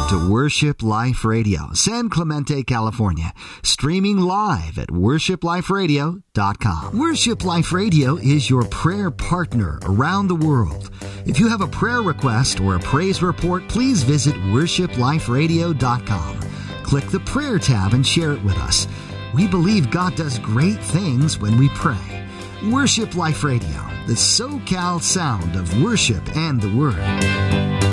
to Worship Life Radio, San Clemente, California. Streaming live at worshipliferadio.com. Worship Life Radio is your prayer partner around the world. If you have a prayer request or a praise report, please visit worshipliferadio.com. Click the prayer tab and share it with us. We believe God does great things when we pray. Worship Life Radio, the SoCal sound of worship and the Word.